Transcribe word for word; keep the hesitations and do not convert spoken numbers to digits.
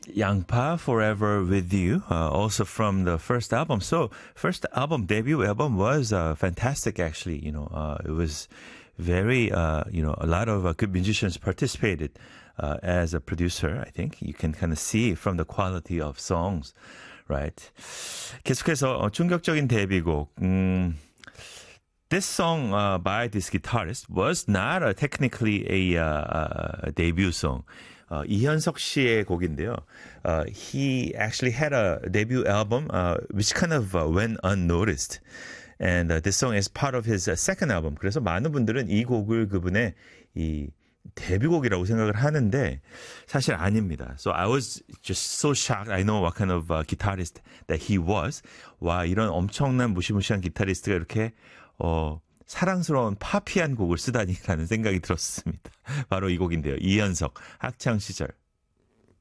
양파 Forever With You, uh, also from the first album. So first album, debut album was uh, fantastic actually. You know, uh, it was very, uh, you know, a lot of uh, good musicians participated uh, as a producer. I think you can kind of see from the quality of songs, right? 계속해서 어, 충격적인 데뷔곡. 음, This song uh, by this guitarist was not uh, technically a, uh, a debut song. Uh, 이현석 씨의 곡인데요. Uh, he actually had a debut album uh, which kind of uh, went unnoticed. And uh, this song is part of his uh, second album. 그래서 많은 분들은 이 곡을 그분의 이 데뷔곡이라고 생각을 하는데 사실 아닙니다. So I was just so shocked. I know what kind of uh, guitarist that he was. 와, 이런 엄청난 무시무시한 기타리스트가 이렇게 어, 사랑스러운 파피한 곡을 쓰다니라는 생각이 들었습니다. 바로 이 곡인데요. 이현석, 학창시절.